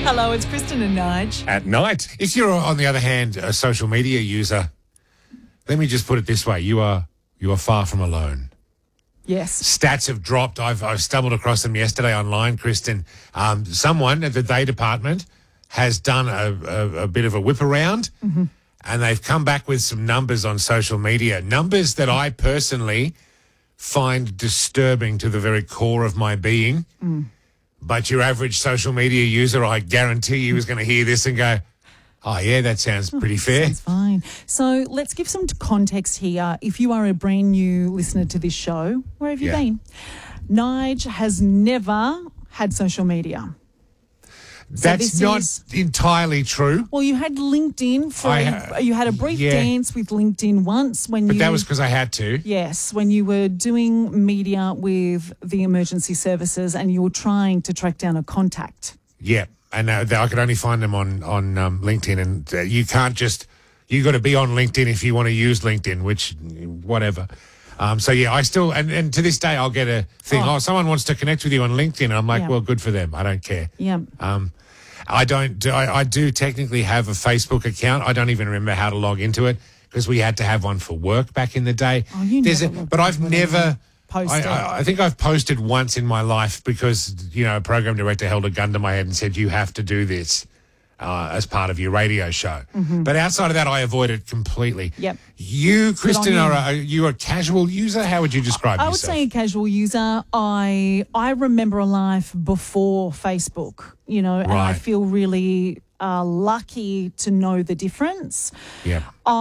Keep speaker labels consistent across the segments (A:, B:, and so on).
A: Hello, it's Kristen and Nige.
B: At night. If you're, on the other hand, a social media user, let me just put it this way. You are far from alone.
A: Yes.
B: Stats have dropped. I've stumbled across them yesterday online, Kristen. Someone at the Day Department has done a bit of a whip around, and they've come back with some numbers on social media. Numbers that I personally find disturbing to the very core of my being. But your average social media user, I guarantee you, is going to hear this and go, oh, yeah, that sounds pretty fair.
A: Sounds fine. So let's give some context here. If you are a brand new listener to this show, where have you been? Nige has never had social media.
B: That's not entirely true.
A: Well, you had LinkedIn you had a brief dance with LinkedIn once
B: But that was because I had to.
A: Yes, when you were doing media with the emergency services and you were trying to track down a contact.
B: Yeah, and I could only find them on LinkedIn, and you can't just, you got to be on LinkedIn if you want to use LinkedIn, which, whatever. So, yeah, I still, and to this day, I'll get a thing, someone wants to connect with you on LinkedIn. And I'm like, well, good for them. I don't care.
A: Yeah.
B: I do technically have a Facebook account. I don't even remember how to log into it because we had to have one for work back in the day.
A: Oh, you never
B: but I've never
A: posted.
B: I think I've posted once in my life because, a program director held a gun to my head and said, you have to do this as part of your radio show. But outside of that, I avoid it completely.
A: Yep.
B: You, Kristen, are you a casual user? How would you describe yourself?
A: I would say a casual user. I remember a life before Facebook, and I feel really lucky to know the difference.
B: Yeah.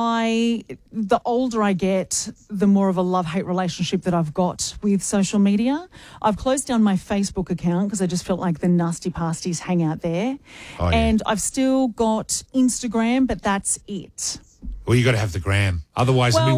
A: The older I get, the more of a love-hate relationship that I've got with social media. I've closed down my Facebook account because I just felt like the nasty pasties hang out there.
B: Oh, yeah.
A: And I've still got Instagram, but that's it.
B: Well, you got to have the gram. Otherwise,